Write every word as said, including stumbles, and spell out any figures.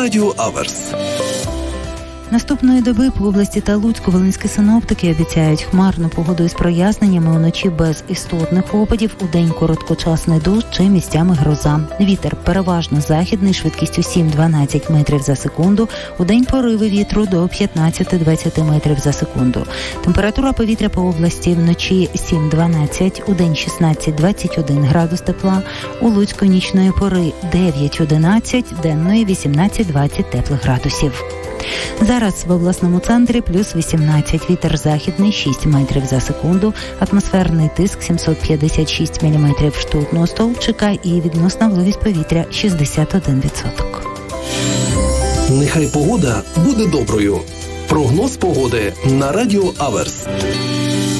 Радіо Аверс. Наступної доби по області та Луцьку волинські синоптики обіцяють хмарну погоду із проясненнями, уночі без істотних опадів, удень короткочасний дощ чи місцями гроза. Вітер переважно західний, швидкістю сім-дванадцять метрів за секунду, удень пориви вітру до п'ятнадцять-двадцять метрів за секунду. Температура повітря по області вночі сім-дванадцять, удень шістнадцять-двадцять один градус тепла, у Луцьку нічної пори дев'ять-одинадцять, денної вісімнадцять-двадцять теплих градусів. Зараз в обласному центрі плюс вісімнадцять, вітер західний шість метрів за секунду, атмосферний тиск сімсот п'ятдесят шість міліметрів ртутного стовпчика і відносна вологість повітря шістдесят один відсоток. Нехай погода буде доброю. Прогноз погоди на Радіо Аверс.